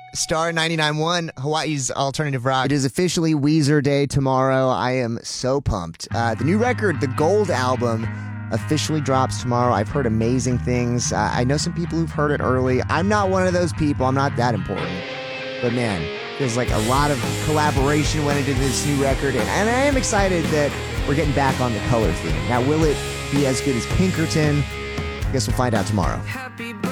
Star 99.1, Hawaii's alternative rock. It is officially Weezer Day tomorrow. I am so pumped. The new record, the Gold album, officially drops tomorrow. I've heard amazing things. I know some people who've heard it early. I'm not one of those people. I'm not that important. But man, feels like a lot of collaboration went into this new record. And I am excited that we're getting back on the color theme. Now, will it be as good as Pinkerton? I guess we'll find out tomorrow.